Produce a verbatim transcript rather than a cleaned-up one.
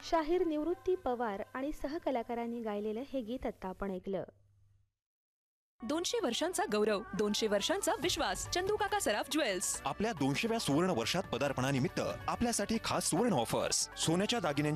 शाहीर निवृत्ती पवार आणि सहकलाकारांनी गायलेलं हे गीत आता आपण ऐकलं. दोनशे वर्षांचा गौरव, दोनशे वर्षांचा विश्वास. चंदू काका सराफ ज्वेल्स. आपल्या दोनशेव्या सुवर्ण वर्षात पदार्पणानिमित्त आपल्यासाठी खास सुवर्ण ऑफर्स. सोन्याच्या दागिन्यांची